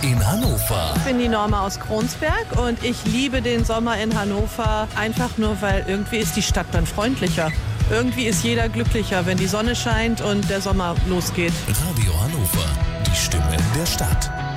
in Hannover. Ich bin die Norma aus Kronsberg und ich liebe den Sommer in Hannover, einfach nur, weil irgendwie ist die Stadt dann freundlicher. Irgendwie ist jeder glücklicher, wenn die Sonne scheint und der Sommer losgeht. Radio Hannover, die Stimme der Stadt.